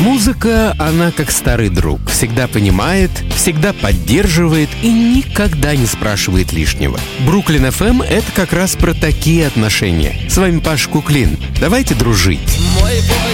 Музыка, она как старый друг. Всегда понимает, всегда поддерживает и никогда не спрашивает лишнего. Бруклин ФМ — это как раз про такие отношения. С вами Паш Куклин. Давайте дружить. Мой бой